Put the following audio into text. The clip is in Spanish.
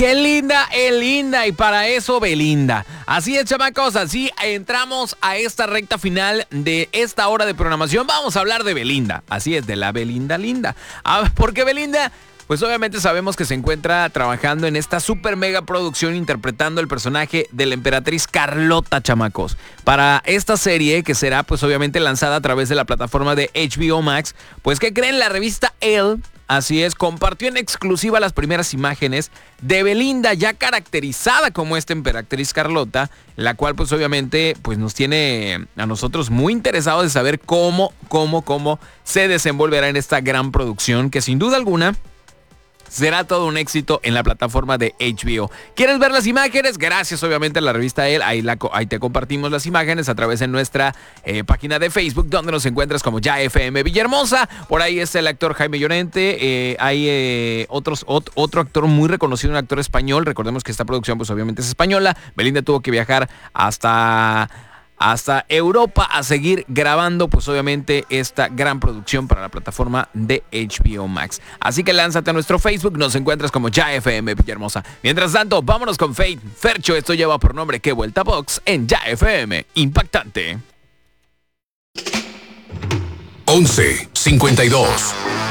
Qué linda es linda y para eso Belinda. Así es, chamacos, así entramos a esta recta final de esta hora de programación. Vamos a hablar de Belinda, así es, de la Belinda linda. ¿Por qué Belinda? Pues obviamente sabemos que se encuentra trabajando en esta super mega producción interpretando el personaje de la emperatriz Carlota, chamacos. Para esta serie que será pues obviamente lanzada a través de la plataforma de HBO Max, pues ¿qué creen? La revista Elle, así es, compartió en exclusiva las primeras imágenes de Belinda ya caracterizada como esta emperatriz Carlota, la cual pues obviamente pues nos tiene a nosotros muy interesados de saber cómo se desenvolverá en esta gran producción que sin duda alguna será todo un éxito en la plataforma de HBO. ¿Quieres ver las imágenes? Gracias obviamente a la revista Elle. Ahí te compartimos las imágenes a través de nuestra página de Facebook, donde nos encuentras como Ya FM Villahermosa. Por ahí está el actor Jaime Llorente. Hay otro actor muy reconocido, un actor español. Recordemos que esta producción pues obviamente es española. Belinda tuvo que viajar hasta Europa a seguir grabando pues obviamente esta gran producción para la plataforma de HBO Max. Así que lánzate a nuestro Facebook, nos encuentras como Ya FM Villahermosa. Mientras tanto, vámonos con Fate Fercho, esto lleva por nombre Qué Vuelta Box en Ya FM Impactante. 11:52